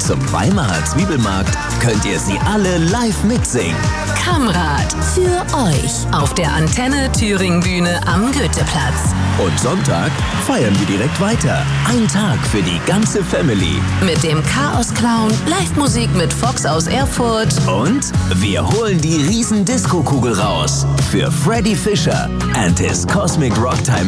zum Weimarer Zwiebelmarkt könnt ihr sie alle live mitsingen. Kammrad, für euch auf der Antenne Thüringen Bühne am Goetheplatz. Und Sonntag feiern wir direkt weiter. Ein Tag für die ganze Family. Mit dem Chaos-Clown, Live-Musik mit Fox aus Erfurt. Und wir holen die riesen Disco-Kugel raus. Für Freddy Fischer and his Cosmic Rock Time